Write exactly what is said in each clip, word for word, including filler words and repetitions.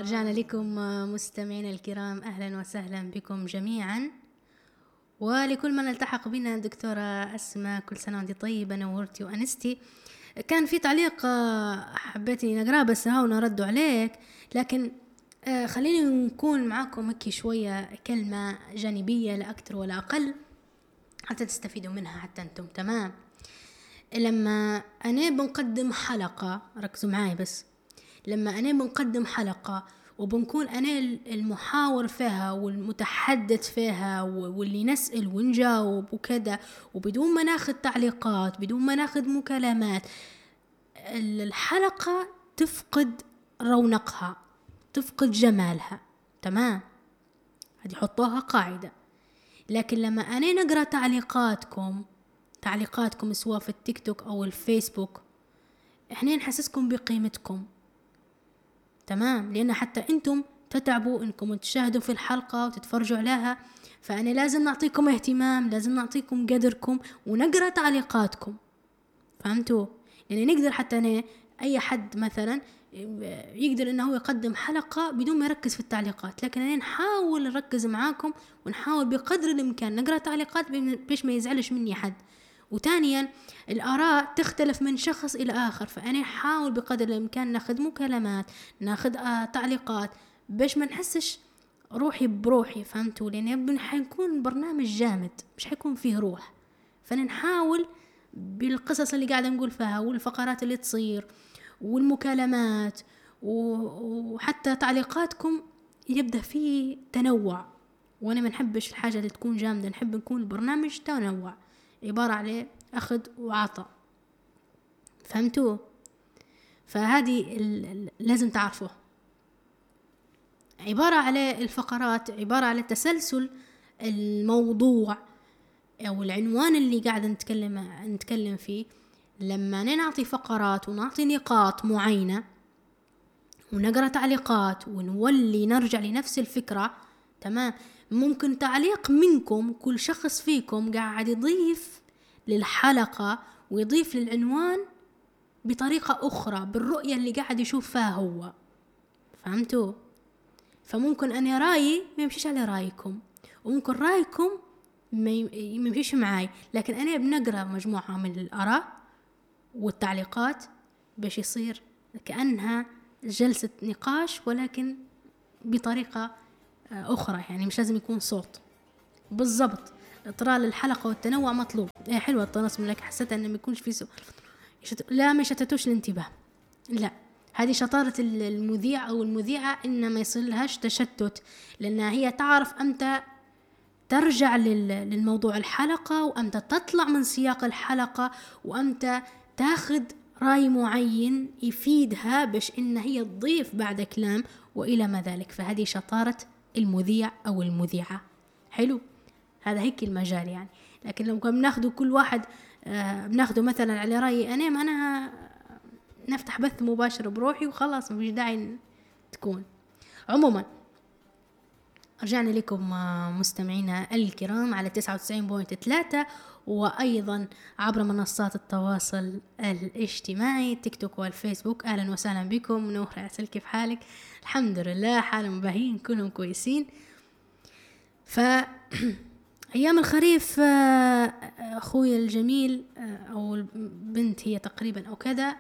رجعنا لكم مستمعينا الكرام، أهلا وسهلا بكم جميعا، ولكل من التحق بنا دكتورة أسماء، كل سنة وانتي طيبة، نورتي وأنستي. كان في تعليق حبيتي نقرأ بس هاو نردوا عليك، لكن خليني نكون معاكم هكي شوية كلمة جانبية لا أكتر ولا أقل حتى تستفيدوا منها حتى أنتم. تمام؟ لما أنا بنقدم حلقة، ركزوا معاي بس، لما أنا بنقدم حلقة وبنكون أنا المحاور فيها والمتحدث فيها واللي نسأل ونجاوب وكذا، وبدون ما ناخذ تعليقات، بدون ما ناخذ مكالمات، الحلقة تفقد رونقها، تفقد جمالها. تمام؟ هذه حطوها قاعدة. لكن لما أنا نقرأ تعليقاتكم تعليقاتكم سواء في التيك توك أو الفيسبوك، إحنا نحسسكم بقيمتكم. تمام؟ لأن حتى أنتم تتعبوا إنكم تشاهدوا في الحلقة وتتفرجوا عليها، فأنا لازم نعطيكم اهتمام، لازم نعطيكم قدركم ونقرأ تعليقاتكم. فهمتوا؟ يعني نقدر حتى أنا أي حد مثلا يقدر إنه يقدم حلقة بدون ما يركز في التعليقات، لكن أنا نحاول نركز معاكم ونحاول بقدر الإمكان نقرأ تعليقات بيش ما يزعلش مني حد. وثانيا الآراء تختلف من شخص إلى آخر، فأنا أحاول بقدر الإمكان ناخذ مكالمات، ناخذ آه تعليقات باش ما نحسش روحي بروحي. فهمتوا؟ لأن حيكون برنامج جامد مش حيكون فيه روح، فنحاول بالقصص اللي قاعدة نقول فيها والفقرات اللي تصير والمكالمات وحتى تعليقاتكم يبدأ فيه تنوع. وأنا ما نحبش الحاجة اللي تكون جامدة، نحب نكون البرنامج تنوع، عبارة عليه أخذ وعطاء. فهمتوا؟ فهذه لازم تعرفوه. عبارة على الفقرات، عبارة على تسلسل الموضوع أو العنوان اللي قاعد نتكلم نتكلم فيه. لما نعطي فقرات ونعطي نقاط معينة ونقرأ تعليقات ونولي نرجع لنفس الفكرة، تمام، ممكن تعليق منكم، كل شخص فيكم قاعد يضيف للحلقة ويضيف للعنوان بطريقة أخرى، بالرؤية اللي قاعد يشوف فيها هو. فهمتوا؟ فممكن أنا رأيي ما يمشيش على رأيكم، وممكن رأيكم ما يمشيش معاي، لكن أنا بنقرأ مجموعة من الآراء والتعليقات باش يصير كأنها جلسة نقاش، ولكن بطريقة أخرى، يعني مش لازم يكون صوت. بالضبط، إطرال الحلقة والتنوع مطلوب. إيه حلوة التنصم، لك حسيت أنه ما يكونش في سؤال. لا ما يشتتوش الانتباه، لا، هذه شطارة المذيع أو المذيعة إن ما يصيرلهاش تشتت، لأنها هي تعرف أمتى ترجع للموضوع الحلقة، وأمتى تطلع من سياق الحلقة، وأمتى تاخذ رأي معين يفيدها باش إن هي تضيف بعد كلام وإلى ما ذلك. فهذه شطارة المذيع أو المذيعة. حلو، هذا هيك المجال يعني. لكن لو كنا بناخده كل واحد آه بناخده مثلا على رأيي أنا، ما أنا نفتح بث مباشر بروحي وخلاص، مفيش داعي تكون. عموما رجعنا لكم مستمعينا الكرام على تسعة وتسعين فاصلة ثلاثة، وأيضا عبر منصات التواصل الاجتماعي تيك توك والفيسبوك. أهلا وسهلا بكم. نوح رأسل، كيف حالك؟ الحمد لله، حالهم باهين، كلهم كويسين. فأيام الخريف أخوي الجميل أو البنت هي تقريبا أو كذا،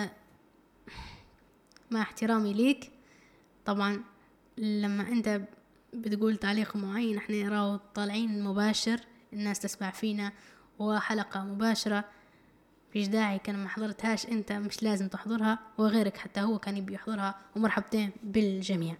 مع احترامي ليك طبعا، لما أنت بتقول تعليق معين احنا نراو طالعين مباشر، الناس تسمع فينا وحلقة مباشرة، فيش داعي. كان ما حضرتهاش انت مش لازم تحضرها، وغيرك حتى هو كان يبي يحضرها، ومرحبتين بالجميع.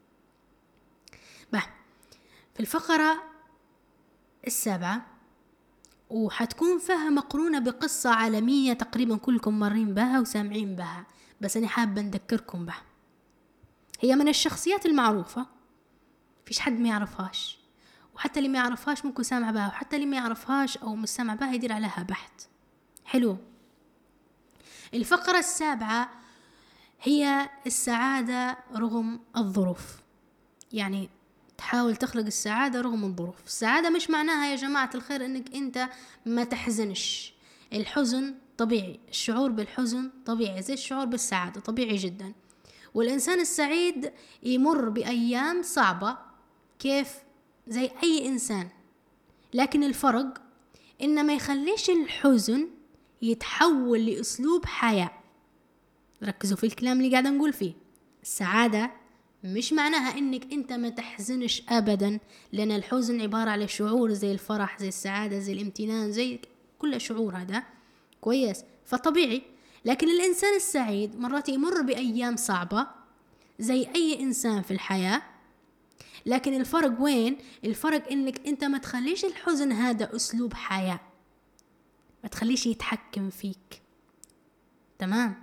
بح في الفقرة السابعة، وحتكون فيها مقرونة بقصة عالمية تقريبا كلكم مرين بها وسامعين بها، بس أنا حابة نذكركم بها. هي من الشخصيات المعروفة، فيش حد ما يعرفهاش، وحتى اللي ما يعرفهاش ممكن سامع بها، وحتى اللي ما يعرفهاش أو مش سامع بها يدير عليها بحث. حلو. الفقرة السابعة هي السعادة رغم الظروف، يعني تحاول تخلق السعادة رغم الظروف. السعادة مش معناها يا جماعة الخير انك انت ما تحزنش، الحزن طبيعي، الشعور بالحزن طبيعي زي الشعور بالسعادة، طبيعي جدا. والإنسان السعيد يمر بأيام صعبة كيف زي أي إنسان، لكن الفرق إنه ما يخليش الحزن يتحول لأسلوب حياة. ركزوا في الكلام اللي قاعدة نقول فيه. السعادة مش معناها إنك أنت ما تحزنش أبدا، لأن الحزن عبارة على شعور زي الفرح، زي السعادة، زي الامتنان، زي كل شعور هذا كويس فطبيعي. لكن الإنسان السعيد مرات يمر بأيام صعبة زي أي إنسان في الحياة، لكن الفرق وين؟ الفرق إنك أنت ما تخليش الحزن هذا أسلوب حياة، ما تخليش يتحكم فيك. تمام؟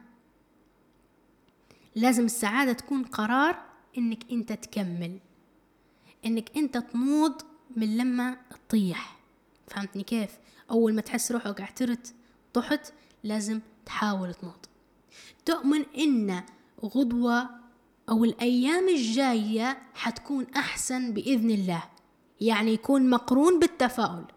لازم السعادة تكون قرار إنك أنت تكمل، إنك أنت تنوض من لما تطيح. فهمتني كيف؟ أول ما تحس روحك اعترت طحت لازم تحاول تنوض. تؤمن إن غدوة أو الأيام الجاية حتكون أحسن بإذن الله، يعني يكون مقرون بالتفاؤل.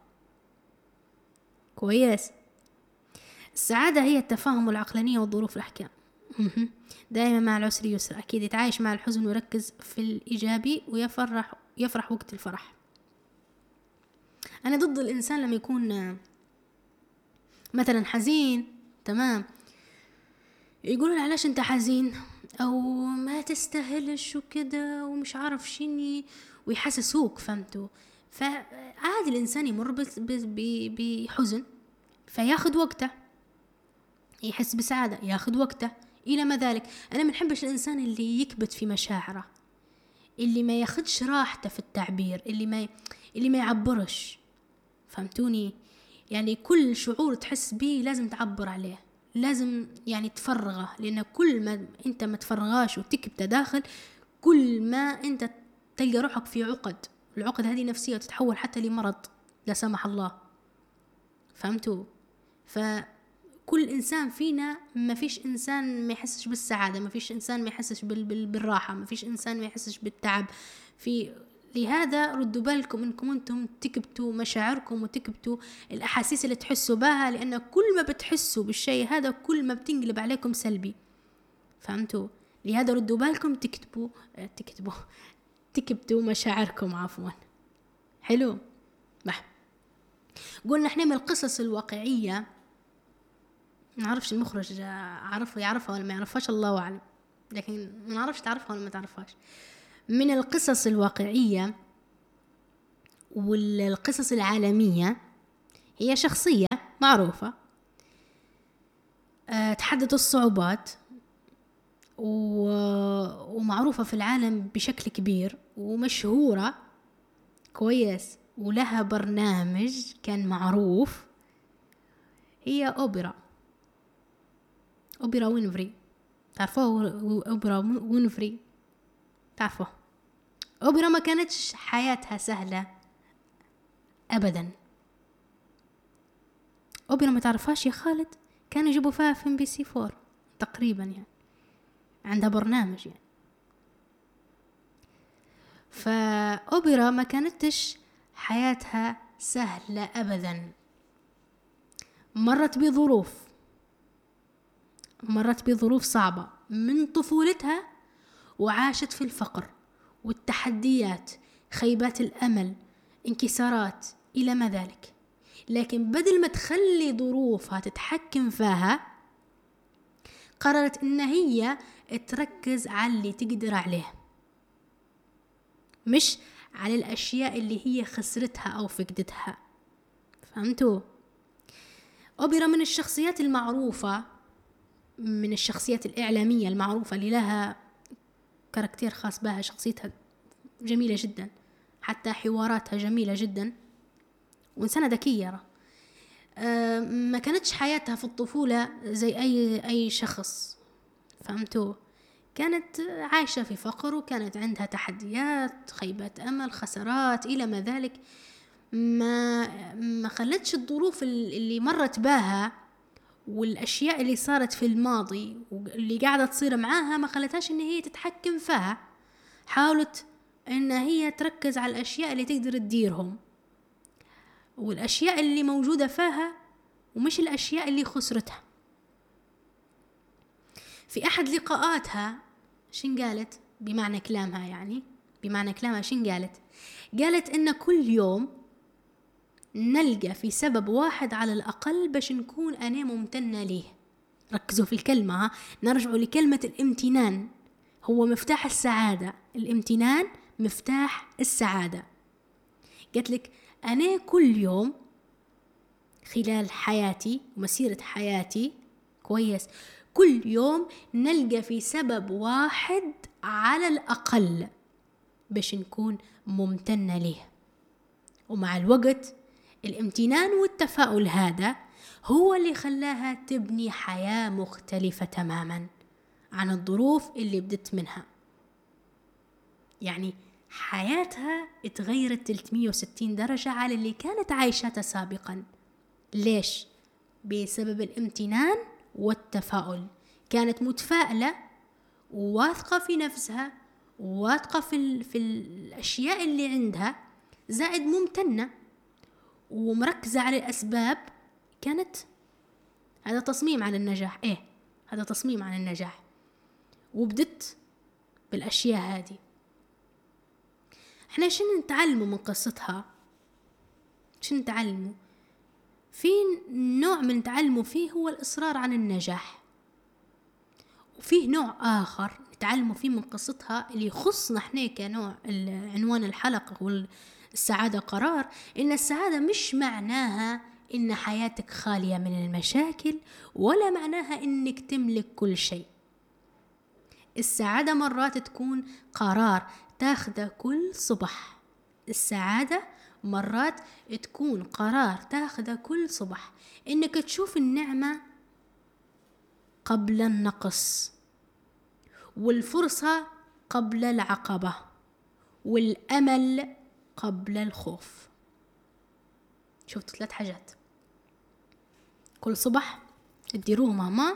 كويس. السعادة هي التفاهم والعقلانية والظروف الأحكام. دائما مع العسر يسر. أكيد يتعايش مع الحزن ويركز في الإيجابي ويفرح يفرح وقت الفرح. أنا ضد الإنسان لما يكون مثلا حزين، تمام، يقولون علاش أنت حزين أو ما تستاهلش وكده ومش عارف شيني ويحسسوك. فهمتوا؟ فعادي الإنسان يمر بحزن فياخد وقته، يحس بسعادة ياخد وقته إلى ما ذلك. أنا ما نحبش الإنسان اللي يكبت في مشاعره، اللي ما ياخدش راحته في التعبير، اللي ما اللي ما يعبرش. فهمتوني؟ يعني كل شعور تحس به لازم تعبر عليه، لازم يعني تفرغه، لأن كل ما أنت ما تفرغاش وتكبت داخل كل ما أنت تلقى روحك في عقد. العقد هذه نفسية تتحول حتى لمرض لا سمح الله. فهمتوا؟ فكل إنسان فينا ما فيش إنسان ما يحسش بالسعادة، ما فيش إنسان ما يحسش بالراحة، ما فيش إنسان ما يحسش بالتعب. في لهذا ردوا بالكم إنكم أنتم تكبتوا مشاعركم وتكبتوا الأحاسيس اللي تحسوا بها، لأن كل ما بتحسوا بالشيء هذا كل ما بتنقلب عليكم سلبي. فهمتوا؟ لهذا ردوا بالكم تكتبوا تكتبوا تكبتوا مشاعركم. عفوا. حلو. بح. قلنا احنا من القصص الواقعية، نعرفش المخرج عرفه يعرفها ولا ما يعرفهاش الله أعلم، لكن ما نعرفش تعرفها ولا ما تعرفهاش. من القصص الواقعية والقصص العالمية هي شخصية معروفة أه تحدت الصعوبات ومعروفة في العالم بشكل كبير ومشهورة كويس ولها برنامج كان معروف. هي أوبرا أوبرا وينفري. تعرفوه أوبرا وينفري؟ تعرفوه؟ أوبرا ما كانتش حياتها سهلة أبدا. أوبرا ما تعرفهاش يا خالد؟ كانوا يجيبوا فيها في ام بي سي فور تقريبا، يعني عندها برنامج يعني. فأوبرا ما كانتش حياتها سهلة أبدا، مرت بظروف مرت بظروف صعبة من طفولتها، وعاشت في الفقر والتحديات، خيبات الأمل، انكسارات إلى ما ذلك. لكن بدل ما تخلي ظروفها تتحكم فيها، قررت إن هي تركز على اللي تقدر عليه، مش على الأشياء اللي هي خسرتها أو فقدتها. فهمتوا؟ أوبرا من الشخصيات المعروفة، من الشخصيات الإعلامية المعروفة اللي لها كاركتير خاص بها، شخصيتها جميلة جدا، حتى حواراتها جميلة جدا، وإنسانة ذكية. أه ما كانتش حياتها في الطفولة زي أي أي شخص. فهمتوا؟ كانت عايشة في فقر، وكانت عندها تحديات، خيبات أمل، خسارات إلى ما ذلك. ما ما خلتش الظروف اللي مرت بها والأشياء اللي صارت في الماضي واللي قاعدة تصير معاها ما خلتهاش إن هي تتحكم فيها. حاولت إن هي تركز على الأشياء اللي تقدر تديرهم والأشياء اللي موجودة فيها، ومش الأشياء اللي خسرتها. في أحد لقاءاتها شن قالت بمعنى كلامها؟ يعني بمعنى كلامها شن قالت؟ قالت إن كل يوم نلقى في سبب واحد على الأقل باش نكون أنا ممتنة ليه. ركزوا في الكلمة ها. نرجع لكلمة الامتنان، هو مفتاح السعادة. الامتنان مفتاح السعادة. قلت لك أنا كل يوم خلال حياتي ومسيرة حياتي كويس، كل يوم نلقى في سبب واحد على الأقل باش نكون ممتنة ليه. ومع الوقت الامتنان والتفاؤل هذا هو اللي خلاها تبني حياة مختلفة تماما عن الظروف اللي بدت منها. يعني حياتها اتغيرت ثلاثمية وستين درجة على اللي كانت عايشتها سابقا. ليش؟ بسبب الامتنان والتفاؤل. كانت متفائلة وواثقة في نفسها، وواثقة في, ال... في الأشياء اللي عندها، زائد ممتنة ومركزة على الأسباب. كانت هذا تصميم على النجاح. إيه هذا تصميم على النجاح. وبدت بالأشياء هذه. إحنا شنو نتعلموا من قصتها؟ شنو نتعلموا؟ في نوع من نتعلموا فيه هو الإصرار على النجاح، وفيه نوع آخر نتعلموا فيه من قصتها اللي يخصنا إحنا كنوع عنوان الحلقة والسعادة قرار. إن السعادة مش معناها إن حياتك خالية من المشاكل، ولا معناها إنك تملك كل شيء. السعادة مرات تكون قرار تاخده كل صبح. السعادة مرات تكون قرار تاخده كل صبح، إنك تشوف النعمة قبل النقص، والفرصة قبل العقبة، والأمل قبل الخوف. شفتوا ثلاث حاجات كل صبح تديروهم هما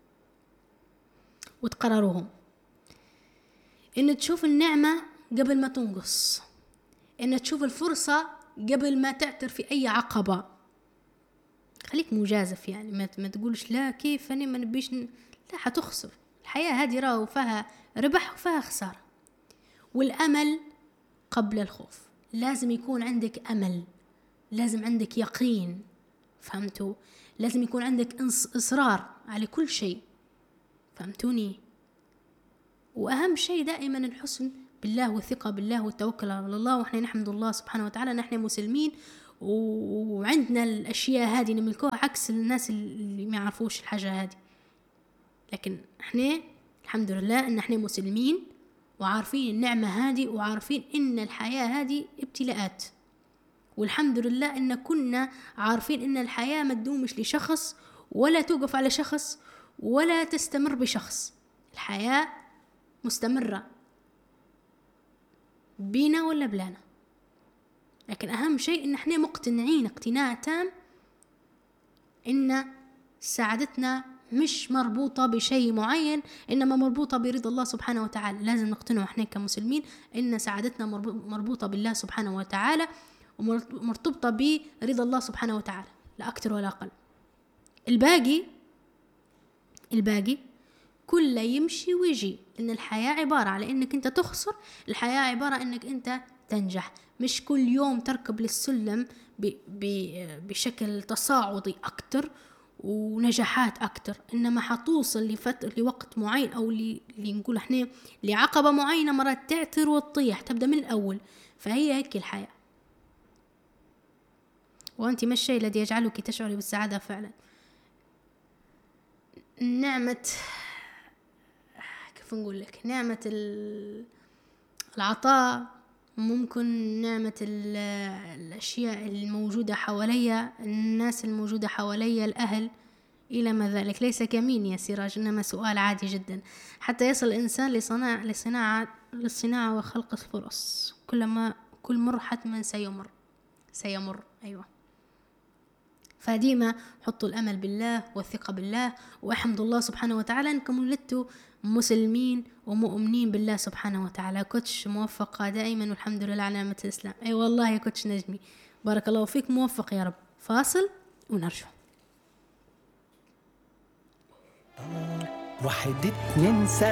وتقرروهم. إن تشوف النعمة قبل ما تنقص، إن تشوف الفرصة قبل ما تعتر في أي عقبة. خليك مجازف، يعني ما, ما تقولش لا كيف أنا ما نبيش ن... لا، حتخسر. الحياة هذه راهو فيها ربح وفيها خسارة. والأمل قبل الخوف. لازم يكون عندك أمل، لازم عندك يقين، فهمتوا؟ لازم يكون عندك إصرار على كل شيء، فهمتوني؟ وأهم شيء دائما الحسن بالله والثقة بالله والتوكل على الله. وإحنا نحمد الله سبحانه وتعالى نحن مسلمين وعندنا الأشياء هذه نملكوها، عكس الناس اللي ما يعرفوش الحاجة هذه. لكن إحنا الحمد لله إن إحنا مسلمين وعارفين النعمة هذه، وعارفين إن الحياة هذه ابتلاءات. والحمد لله إن كنا عارفين إن الحياة ما تدومش لشخص، ولا توقف على شخص، ولا تستمر بشخص. الحياة مستمرة بينا ولا بلانا. لكن أهم شيء إن احنا مقتنعين اقتناع تام إن سعادتنا مش مربوطة بشيء معين، إنما مربوطة برضا الله سبحانه وتعالى. لازم نقتنع احنا كمسلمين إن سعادتنا مربوطة بالله سبحانه وتعالى، ومرتبطة برضا الله سبحانه وتعالى، لا أكتر ولا أقل. الباقي الباقي كله يمشي ويجي. إن الحياة عبارة على إنك أنت تخسر، الحياة عبارة إنك أنت تنجح. مش كل يوم تركب للسلم بشكل تصاعدي أكتر ونجاحات أكتر، إنما حتوصل لفترة لوقت معين، أو اللي نقول إحنا لعقبة معينة مرات تعتر وتطيح، تبدأ من الأول. فهي هيك الحياة. وأنت ما الشيء الذي يجعلك تشعري بالسعادة فعلا؟ نعمة، كيف نقول لك، نعمة العطاء، ممكن نعمة الأشياء الموجودة حواليا، الناس الموجودة حواليا، الأهل، إلى ما ذلك. ليس كمين يا سراج، إنما سؤال عادي جدا حتى يصل الإنسان لصناعة لصناعة للصناعة وخلق الفرص. كلما كل مر حتما سيمر سيمر أيوة. فديما حطوا الأمل بالله والثقة بالله، وأحمد الله سبحانه وتعالى أنكم ولدتوا مسلمين ومؤمنين بالله سبحانه وتعالى. كنتش موفقة دائما والحمد لله على نعمة الإسلام. أي والله يا كنتش نجمي، بارك الله فيك، موفق يا رب. فاصل ونرجع. واحد اتنين